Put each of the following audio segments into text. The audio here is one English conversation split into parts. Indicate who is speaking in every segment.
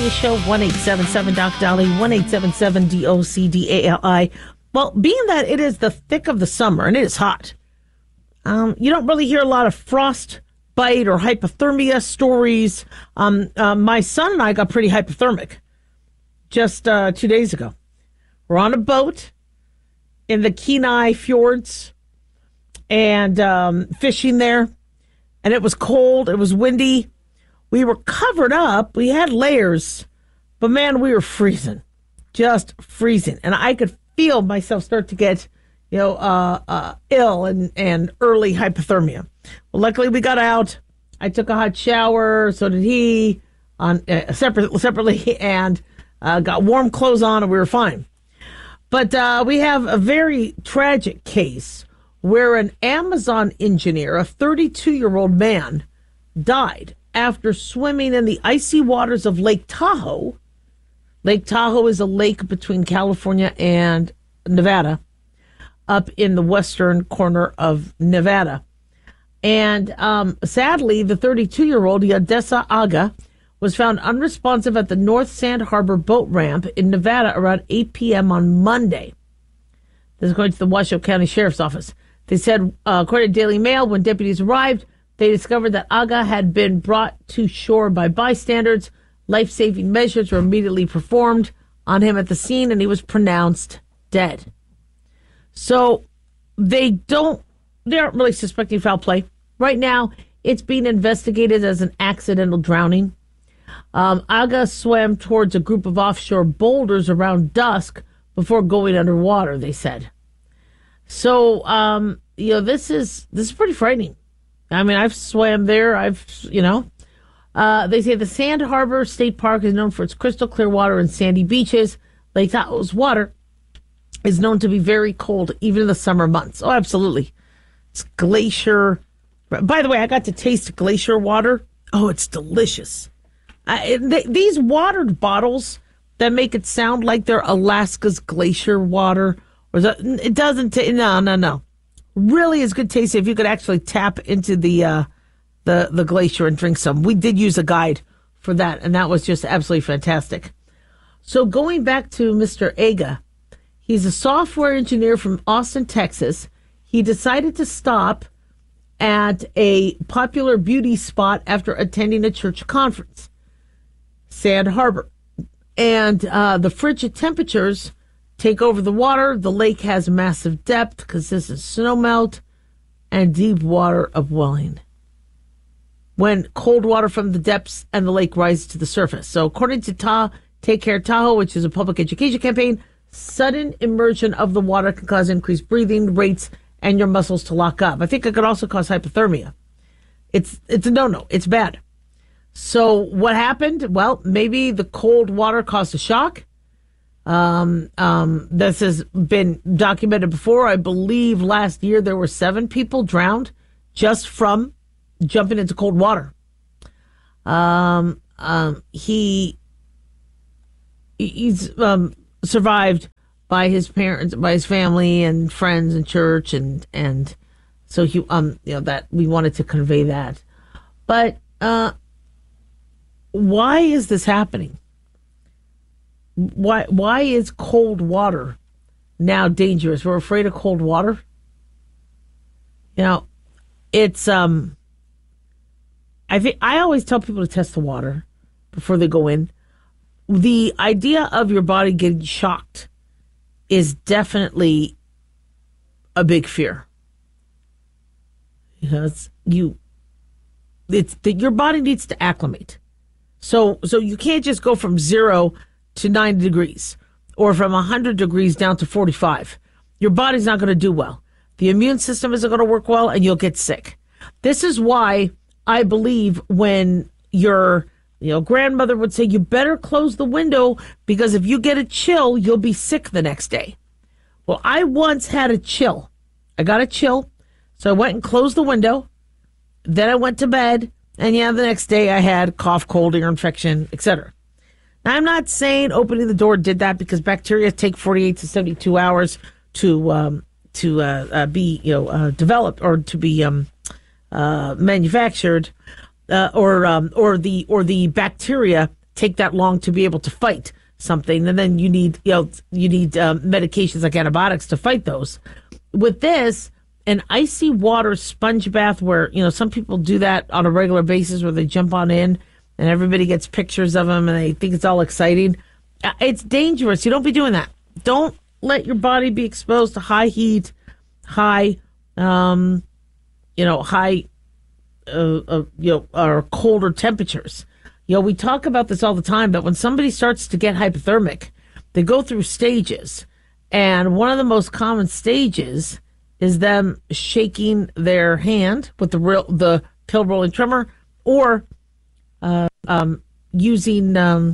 Speaker 1: Daily Show, 1-877-Doc Dolly, 1-877-DOCDALI. Well, being that it is the thick of the summer and it is hot, you don't really hear a lot of frostbite or hypothermia stories. My son and I got pretty hypothermic just 2 days ago. We're on a boat in the Kenai fjords and fishing there, and it was cold. It was windy. We were covered up. We had layers, but man, we were freezing, just freezing. And I could feel myself start to get, ill and early hypothermia. Well, luckily we got out. I took a hot shower. So did he, separately, and got warm clothes on, and we were fine. But we have a very tragic case where an Amazon engineer, a 32-year-old man, died after swimming in the icy waters of Lake Tahoe. Lake Tahoe is a lake between California and Nevada, up in the western corner of Nevada. And sadly, the 32-year-old Yadessa Aga was found unresponsive at the North Sand Harbor boat ramp in Nevada around 8 p.m. on Monday. This is according to the Washoe County Sheriff's Office. They said, according to Daily Mail, when deputies arrived, they discovered that Aga had been brought to shore by bystanders. Life-saving measures were immediately performed on him at the scene, and he was pronounced dead. So they aren't really suspecting foul play. Right now, it's being investigated as an accidental drowning. Aga swam towards a group of offshore boulders around dusk before going underwater, they said. So, this is pretty frightening. I mean, I've swam there. They say the Sand Harbor State Park is known for its crystal clear water and sandy beaches. Lake Tahoe's water is known to be very cold, even in the summer months. Oh, absolutely. It's glacier. By the way, I got to taste glacier water. Oh, it's delicious. These watered bottles that make it sound like they're Alaska's glacier water, it doesn't. No. Really is good taste if you could actually tap into the glacier and drink some. We did use a guide for that, and that was just absolutely fantastic. So going back to Mr. Aga, he's a software engineer from Austin, Texas. He decided to stop at a popular beauty spot after attending a church conference, Sand Harbor. And the frigid temperatures take over the water. The lake has massive depth because this is snowmelt and deep water upwelling when cold water from the depths and the lake rises to the surface. So according to Take Care Tahoe, which is a public education campaign, sudden immersion of the water can cause increased breathing rates and your muscles to lock up. I think it could also cause hypothermia. It's a no-no. It's bad. So what happened? Well, maybe the cold water caused a shock. This has been documented before. I believe last year there were 7 people drowned just from jumping into cold water. He's survived by his parents, by his family and friends and church, and so he that we wanted to convey that. But why is this happening? Why is cold water now dangerous? We're afraid of cold water. It's I always tell people to test the water before they go in. The idea of your body getting shocked is definitely a big fear. It's that your body needs to acclimate. So you can't just go from 0 to 90 degrees or from 100 degrees down to 45. Your body's not going to do well. The immune system isn't going to work well, and you'll get sick. This is why I believe when your grandmother would say, you better close the window because if you get a chill, you'll be sick the next day. Well, I once had a chill. I got a chill, so I went and closed the window. Then I went to bed, and the next day I had cough, cold, ear infection, etc. Now, I'm not saying opening the door did that because bacteria take 48 to 72 hours to be developed or to be manufactured, or the bacteria take that long to be able to fight something, and then you need medications like antibiotics to fight those. With this, an icy water sponge bath, where some people do that on a regular basis, where they jump on in and everybody gets pictures of them and they think it's all exciting. It's dangerous. You don't be doing that. Don't let your body be exposed to high heat, high or colder temperatures. We talk about this all the time, but when somebody starts to get hypothermic, they go through stages. And one of the most common stages is them shaking their hand with the pill rolling tremor, or using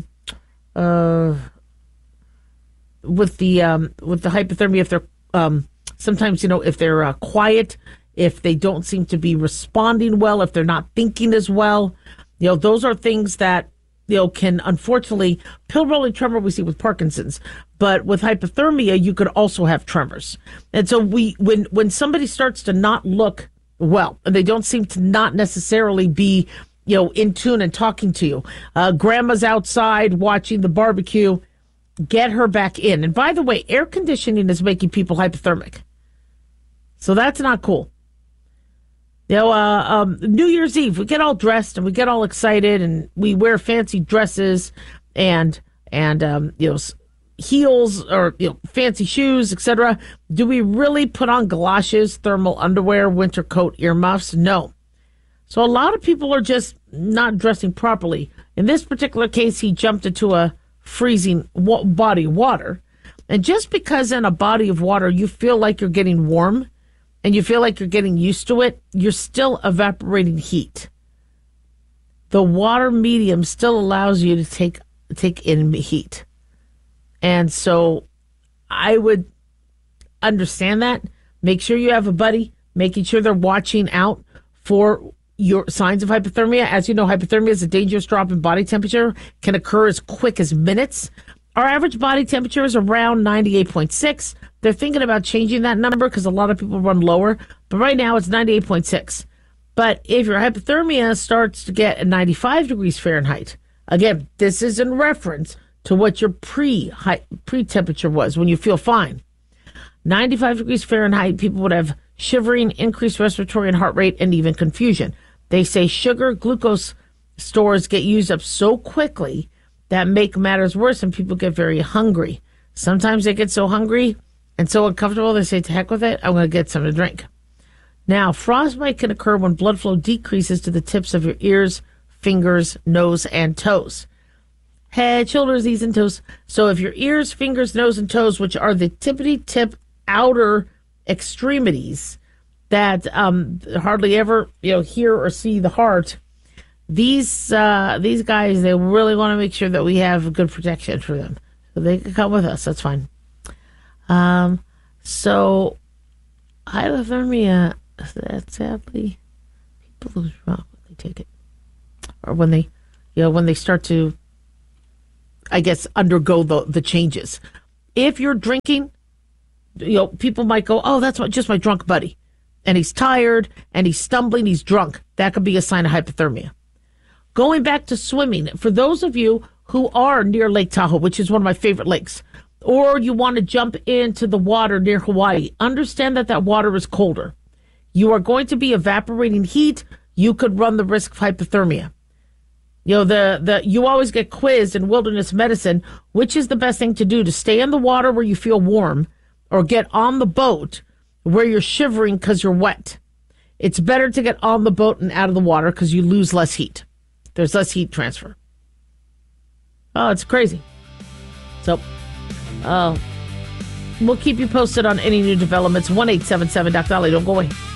Speaker 1: with the hypothermia, if they're sometimes if they're quiet, if they don't seem to be responding well, if they're not thinking as well. Those are things that can, unfortunately, pill rolling tremor we see with Parkinson's, but with hypothermia you could also have tremors. And so when somebody starts to not look well, and they don't seem to not necessarily be in tune and talking to you, grandma's outside watching the barbecue, get her back in. And by the way, air conditioning is making people hypothermic, so that's not cool. New Year's Eve, we get all dressed and we get all excited and we wear fancy dresses and heels or fancy shoes, etc. Do we really put on galoshes, thermal underwear, winter coat, earmuffs? No. So a lot of people are just not dressing properly. In this particular case, he jumped into a freezing body of water. And just because in a body of water you feel like you're getting warm, and you feel like you're getting used to it, you're still evaporating heat. The water medium still allows you to take in heat. And so I would understand that. Make sure you have a buddy, making sure they're watching out for your signs of hypothermia. As you know, hypothermia is a dangerous drop in body temperature, can occur as quick as minutes. Our average body temperature is around 98.6. They're thinking about changing that number because a lot of people run lower, but right now it's 98.6. But if your hypothermia starts to get at 95 degrees Fahrenheit, again, this is in reference to what your pre-temperature was when you feel fine. 95 degrees Fahrenheit, people would have shivering, increased respiratory and heart rate, and even confusion. They say sugar, glucose stores get used up so quickly that make matters worse, and people get very hungry. Sometimes they get so hungry and so uncomfortable, they say, to heck with it, I'm going to get something to drink. Now, frostbite can occur when blood flow decreases to the tips of your ears, fingers, nose, and toes. Head, shoulders, knees, and toes. So if your ears, fingers, nose, and toes, which are the tippity-tip outer extremities that hardly ever hear or see the heart, these guys, they really want to make sure that we have good protection for them. So they can come with us. That's fine. So hypothermia, that sadly, people lose when they take it, or when they start to, I guess, undergo the changes. If you're drinking, people might go, oh, that's just my drunk buddy, and he's tired and he's stumbling, he's drunk. That could be a sign of hypothermia. Going back to swimming, for those of you who are near Lake Tahoe, which is one of my favorite lakes, or you want to jump into the water near Hawaii, understand that water is colder. You are going to be evaporating heat. You could run the risk of hypothermia. You always get quizzed in wilderness medicine, which is the best thing to do, to stay in the water where you feel warm, or get on the boat where you're shivering because you're wet. It's better to get on the boat and out of the water because you lose less heat. There's less heat transfer. Oh, it's crazy. So, we'll keep you posted on any new developments. 1-877-Dr. Dolly. Don't go away.